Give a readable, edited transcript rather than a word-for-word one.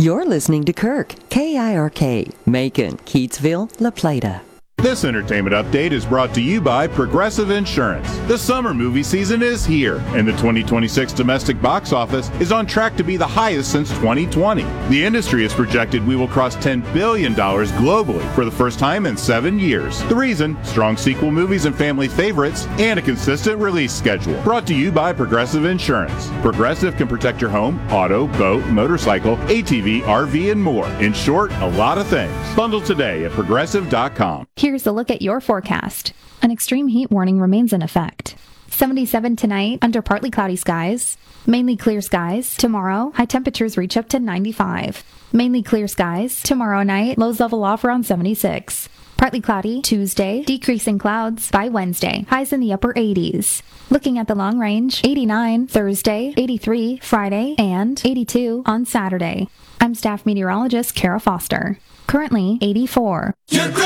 You're listening to Kirk, KIRK, Macon, Keatsville, La Plata. This entertainment update is brought to you by Progressive Insurance. The summer movie season is here, and the 2026 domestic box office is on track to be the highest since 2020. The industry has projected we will cross $10 billion globally for the first time in 7 years. The reason? Strong sequel movies and family favorites, and a consistent release schedule. Brought to you by Progressive Insurance. Progressive can protect your home, auto, boat, motorcycle, ATV, RV, and more. In short, a lot of things. Bundle today at Progressive.com. Here's a look at your forecast. An extreme heat warning remains in effect. 77 tonight, under partly cloudy skies. Mainly clear skies. Tomorrow, high temperatures reach up to 95. Mainly clear skies. Tomorrow night, lows level off around 76. Partly cloudy Tuesday, decreasing clouds by Wednesday. Highs in the upper 80s. Looking at the long range, 89 Thursday, 83 Friday, and 82 on Saturday. I'm staff meteorologist Kara Foster. Currently 84.